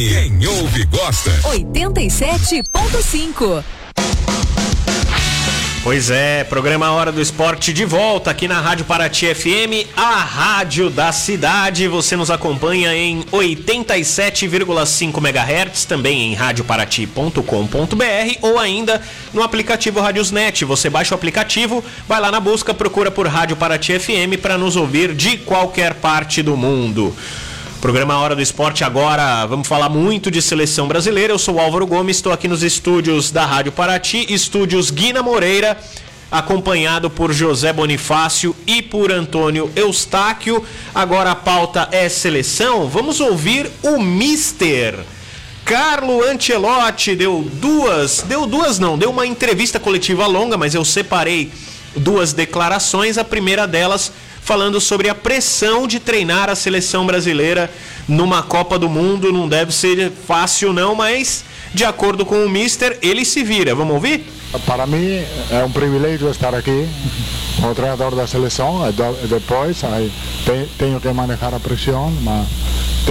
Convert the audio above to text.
Quem ouve gosta. 87.5. Pois é, programa Hora do Esporte de volta aqui na Rádio Paraty FM, a rádio da cidade. Você nos acompanha em 87,5 MHz, também em radioparaty.com.br ou ainda no aplicativo Radiosnet. Você baixa o aplicativo, vai lá na busca, procura por Rádio Paraty FM para nos ouvir de qualquer parte do mundo. Programa Hora do Esporte agora, vamos falar muito de seleção brasileira. Eu sou o Álvaro Gomes, estou aqui nos estúdios da Rádio Paraty, estúdios Guina Moreira, acompanhado por José Bonifácio e por Antônio Eustáquio. Agora a pauta é seleção. Vamos ouvir o Mister Carlo Ancelotti. Deu uma entrevista coletiva longa, mas eu separei duas declarações. A primeira delas falando sobre a pressão de treinar a seleção brasileira numa Copa do Mundo. Não deve ser fácil não, mas de acordo com o Mister, ele se vira. Vamos ouvir? Para mim é um privilégio estar aqui como treinador da seleção. Depois tenho que manejar a pressão, mas